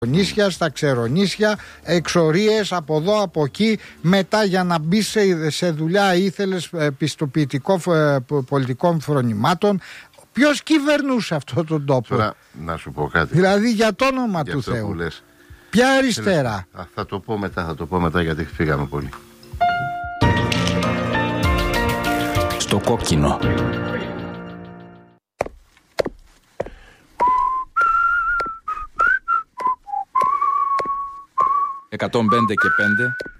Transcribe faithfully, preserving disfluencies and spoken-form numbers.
νήσια, στα ξερονήσια, εξορίες από εδώ από εκεί. Μετά για να μπει σε, σε δουλειά ήθελες πιστοποιητικό πολιτικών φρονημάτων. Ποιος κυβερνούσε αυτόν τον τόπο? Τώρα να σου πω κάτι. Δηλαδή για το όνομα για του Θεού. Ποια αριστερά? Α, θα το πω μετά, θα το πω μετά γιατί φύγαμε πολύ. Στο κόκκινο. εκατόν πέντε και πέντε